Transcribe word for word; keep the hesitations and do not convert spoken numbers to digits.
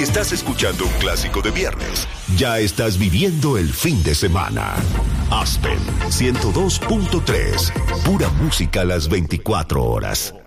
estás escuchando un clásico de viernes, ya estás viviendo el fin de semana. Aspen ciento dos punto tres, pura música a las veinticuatro horas.